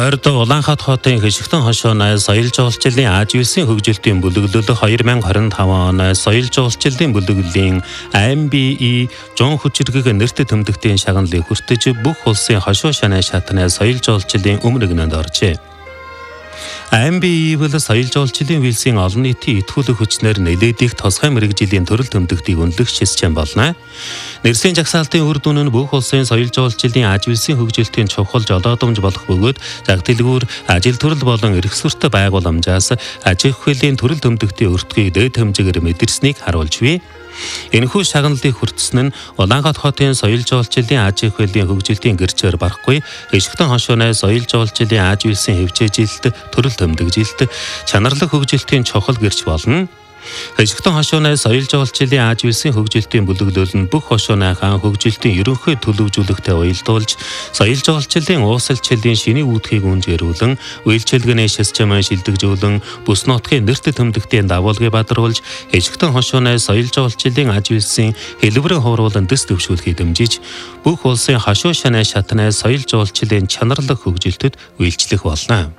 Ойрд Улаанхаат хотын Хишигтэн хошооноос соёл жуулчлалын Азийн хөгжилтийн бүлэглэл 2025 оноос соёл жуулчлалын бүлэглэлийн MBE Жон хүчирхэг нэртэй төмдөгтийн шагналыг хүртэж бүх улсын хошоо шанаа шатны соёл жуулчлалын өмнөгнөнд оржээ. MBE бол соёл жуулчлалын вилсийн олон нийтийн итгүүлэх хүчнээр нэлээд их тосгой мэрэгжлийн төрөл төмдөгтийг үнэлэх систем болно. Нэрслийн жагсаалтын үр дүн нь бүх улсын соёл жуулчлалын Азийн хөгжилтийн чухал жолоодомж болох бөгөөд загтэлгүүр ажил төрөл болон эрх суртаа байгууламжаас аж ахуй хуулийн төрөл төмдөгтийн өртгийг дээд хэмжээгээр мэдэрснийг харуулж бий. Энэхүү шагналыг хүртсэн нь Улаанхаат хотын соёл жуулчлалын аж ахуй хуулийн хөгжилтийн гэрчээр барахгүй Хишигтэн хошооноос соёл жуулчлалын Азийн хөвчөөжилт төрөл төмдөгжилт чанарлах хөгжилтийн чухал гэрч болно. Хишигтэн хошооноос соёл жуулчлалын Азийн хөгжилтийн бүлэглэл нь бүх хошооныхаа хөгжилтийн ерөнхий төлөвлөлтөд уялдуулж соёл жуулчлалын уусалчлалын шиний үүдхийг үнжээрүүлэн үйлчилгээний системээ шилдэгжүүлэн бүс нутгийн нэртэй төмдөгтийн дагуулгыг бадруулж Хишигтэн хошооноос соёл жуулчлалын Азийн хэлбэрийн хууруулан дэс төвшүүлэхийг дэмжиж бүх улсын хошоо шанаа шатны соёл жуулчлалын чанарлах хөгжилтөд үйлчлэх болно.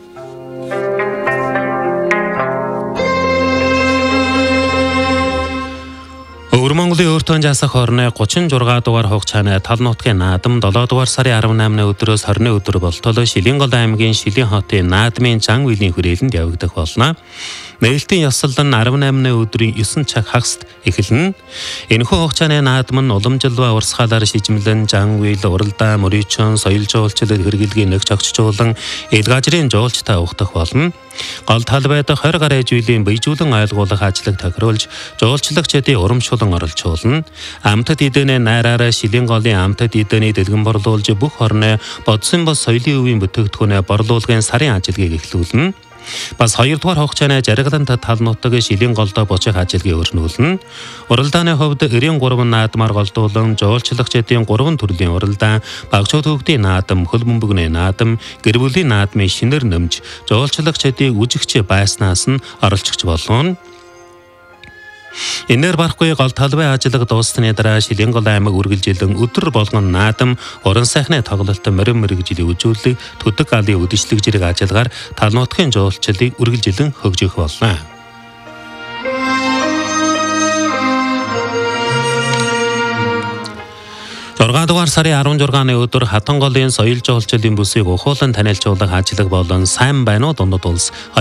Өвөр Монголын өөртөө жасах орны 36 дугаар хугацааны тал нутгийн наадам 7 дугаар сарын 18-ны өдрөөс 20-ны өдөр болтол Шилэнгол аймгийн Шилэн хотын наадмын зан үйлийн хүрээлэнд явагдах болно. Нээлтийн ёслол нь 18-ны өдрийн 9 цаг хагаст эхэлнэ. Энэхүү хугацааны наадам нь уламжлал урсгалаар шижмлэн зан үйл уралдаан мөрөчөн соёл жуулчлал хэрэглэгийн нэг чогцчуулан эд газрын жуулчтай угтах болно. Гол талбайд 20 гаруй жилийн бийжүүлэн ойлгуулах ажлыг тохируулж жуулчлагчдын урамшуулан оролцуулна. Амтд эдэнэ найраараа Шилэнголын амтд эдэний дэлгэн борлуулж бүх орны бодсон бос соёлын өвийн бүтээгдэхүүнээ борлуулгын сарын ажилгийг эхлүүлнэ. Бас 2 дугаар хугацааны жаргалан тал нутаг Шилэнголдо бочих ажилгийг өрнүүлнэ. Уралдааны хувьд 93 наадмаар голдуулан жуулчлагчдын 3 төрлийн уралдаан, багцууд хөгдийн наадам, хөл бөмбөгний наадам, гэр бүлийн наадмын шинээр нэмж жуулчлагчдын үжигч байснаас нь оролцогч болно. Энээр барахгүй гол талбай ажиллагаа дуусны дараа Шилэнгол аймаг үргэлжилэн өдөр болгон наадам, уран сайхны тоглолт, морин мэрэгжлийн үзүүлэлт, төдөг галын үдшилэг зэрэг ажиллагаар тал нутгийн жуулчлалыг үргэлжилэн хөгжих болно. 6 дугаар сарын 16-ны өдөр Хатанголын соёл жуулчлалын бүсийг ухуулан танилцуулах ажил болон сайн байна уу дундад улс